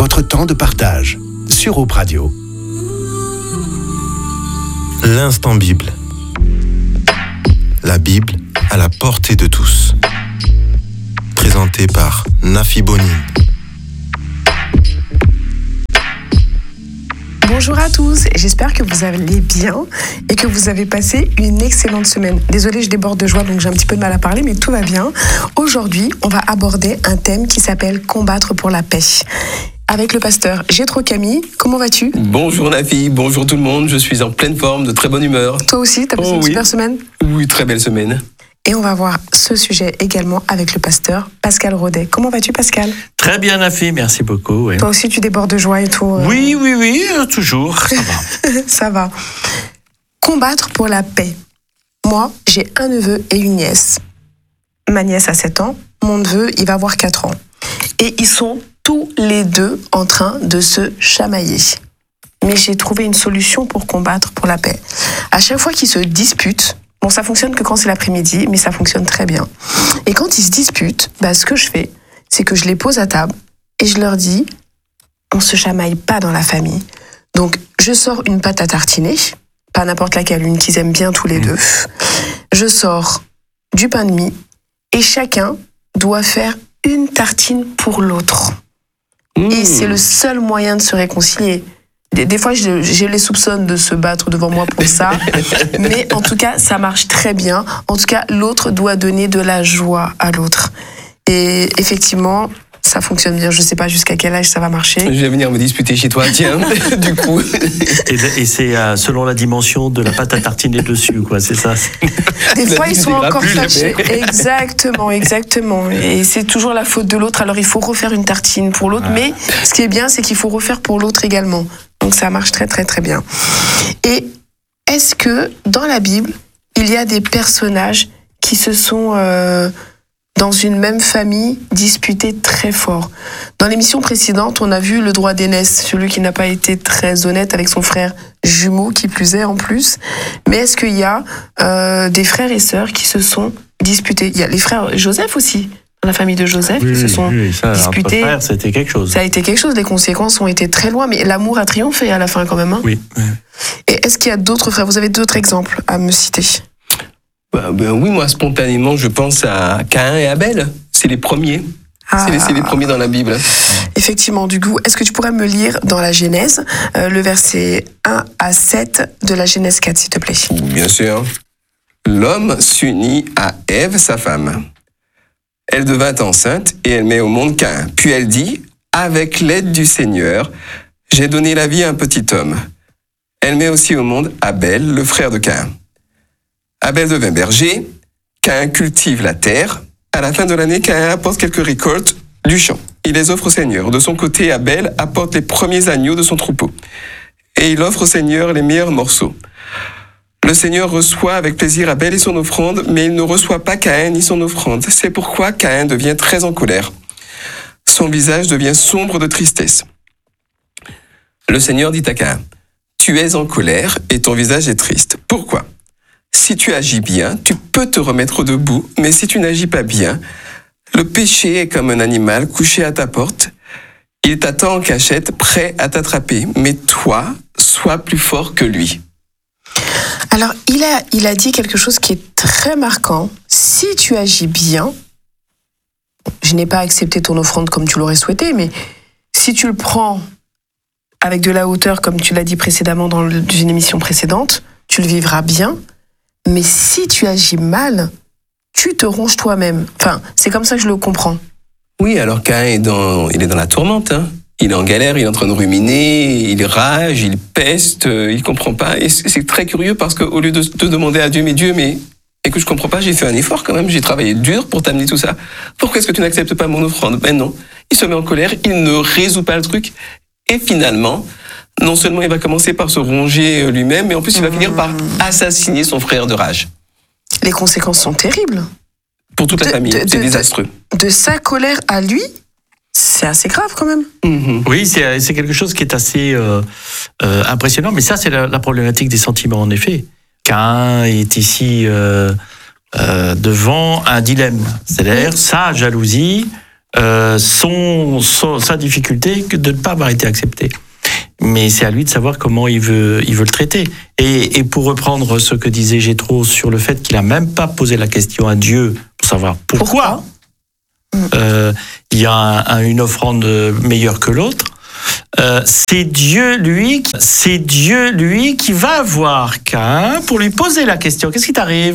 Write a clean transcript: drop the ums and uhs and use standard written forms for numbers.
votre temps de partage sur Hope Radio. L'instant Bible. La Bible à la portée de tous. Présenté par Nafi Bonin. Bonjour à tous, j'espère que vous allez bien et que vous avez passé une excellente semaine. Désolée, je déborde de joie, donc j'ai un petit peu de mal à parler, mais tout va bien. Aujourd'hui, on va aborder un thème qui s'appelle « Combattre pour la paix ». Avec le pasteur Jétro Camille, comment vas-tu ? Bonjour Nafi, bonjour tout le monde, je suis en pleine forme, de très bonne humeur. Toi aussi, t'as passé une super semaine ? Oui, très belle semaine. Et on va voir ce sujet également avec le pasteur Pascal Rodet. Comment vas-tu, Pascal ? Très bien, Nafi, merci beaucoup. Oui. Toi aussi, tu débordes de joie et tout Oui, toujours, ça va. Ça va. Combattre pour la paix. Moi, j'ai un neveu et une nièce. Ma nièce a 7 ans, mon neveu, il va avoir 4 ans. Et ils sont tous les deux en train de se chamailler. Mais j'ai trouvé une solution pour combattre pour la paix. À chaque fois qu'ils se disputent, bon, ça fonctionne que quand c'est l'après-midi, mais ça fonctionne très bien. Et quand ils se disputent, ce que je fais, c'est que je les pose à table et je leur dis, on se chamaille pas dans la famille. Donc, je sors une pâte à tartiner, pas n'importe laquelle, une qu'ils aiment bien tous les deux. Je sors du pain de mie et chacun doit faire une tartine pour l'autre. Et c'est le seul moyen de se réconcilier. Des fois, je les soupçonne de se battre devant moi pour ça. Mais en tout cas, ça marche très bien. En tout cas, l'autre doit donner de la joie à l'autre. Et effectivement, ça fonctionne bien. Je ne sais pas jusqu'à quel âge ça va marcher. Je vais venir me disputer chez toi, tiens, du coup. Et c'est selon la dimension de la pâte à tartiner dessus, quoi, c'est ça. Des fois, ils sont encore fâchés. Exactement. Et c'est toujours la faute de l'autre. Alors, il faut refaire une tartine pour l'autre. Mais ce qui est bien, c'est qu'il faut refaire pour l'autre également. Donc, ça marche très, très, très bien. Et est-ce que, dans la Bible, il y a des personnages qui se sont, dans une même famille, disputés très fort ? Dans l'émission précédente, on a vu le droit d'aînesse, celui qui n'a pas été très honnête avec son frère jumeau, qui plus est en plus. Mais est-ce qu'il y a des frères et sœurs qui se sont disputés ? Il y a les frères Joseph aussi, dans la famille de Joseph, qui se sont disputés. Frère, c'était quelque chose. Ça a été quelque chose, les conséquences ont été très loin, mais l'amour a triomphé à la fin quand même. Hein ? Oui. Et est-ce qu'il y a d'autres frères ? Vous avez d'autres exemples à me citer ? Oui, moi, spontanément, je pense à Caïn et Abel. C'est les premiers. C'est les premiers dans la Bible. Effectivement, du coup, est-ce que tu pourrais me lire dans la Genèse, le verset 1 à 7 de la Genèse 4, s'il te plaît ? Bien sûr. L'homme s'unit à Ève, sa femme. Elle devint enceinte et elle met au monde Caïn. Puis elle dit, avec l'aide du Seigneur, j'ai donné la vie à un petit homme. Elle met aussi au monde Abel, le frère de Caïn. Abel devint berger, Caïn cultive la terre. À la fin de l'année, Caïn apporte quelques récoltes du champ. Il les offre au Seigneur. De son côté, Abel apporte les premiers agneaux de son troupeau. Et il offre au Seigneur les meilleurs morceaux. Le Seigneur reçoit avec plaisir Abel et son offrande, mais il ne reçoit pas Caïn ni son offrande. C'est pourquoi Caïn devient très en colère. Son visage devient sombre de tristesse. Le Seigneur dit à Caïn, « Tu es en colère et ton visage est triste. Pourquoi ? Si tu agis bien, tu peux te remettre debout, mais si tu n'agis pas bien, le péché est comme un animal couché à ta porte. Il t'attend en cachette, prêt à t'attraper, mais toi, sois plus fort que lui. » Alors, il a dit quelque chose qui est très marquant. Si tu agis bien, je n'ai pas accepté ton offrande comme tu l'aurais souhaité, mais si tu le prends avec de la hauteur, comme tu l'as dit précédemment dans une émission précédente, tu le vivras bien. Mais si tu agis mal, tu te ronges toi-même. Enfin, c'est comme ça que je le comprends. Oui, alors Caïn il est dans la tourmente. Hein. Il est en galère, il est en train de ruminer, il rage, il peste, il comprend pas. Et c'est très curieux parce qu'au lieu de demander à Dieu, mais écoute, je comprends pas, j'ai fait un effort quand même, j'ai travaillé dur pour t'amener tout ça. Pourquoi est-ce que tu n'acceptes pas mon offrande ? Ben non, il se met en colère, il ne résout pas le truc. Et finalement, non seulement il va commencer par se ronger lui-même, mais en plus il va finir par assassiner son frère de rage. Les conséquences sont terribles. Pour toute la famille, c'est désastreux. De sa colère à lui, c'est assez grave quand même. Mm-hmm. Oui, c'est quelque chose qui est assez impressionnant, mais ça c'est la problématique des sentiments en effet. Caïn est ici devant un dilemme, c'est-à-dire sa jalousie sa difficulté de ne pas avoir été accepté. Mais c'est à lui de savoir comment il veut le traiter. Et pour reprendre ce que disait Jéthro sur le fait qu'il n'a même pas posé la question à Dieu pour savoir pourquoi il y a une offrande meilleure que l'autre, c'est Dieu lui qui va voir Caïn pour lui poser la question. Qu'est-ce qui t'arrive ?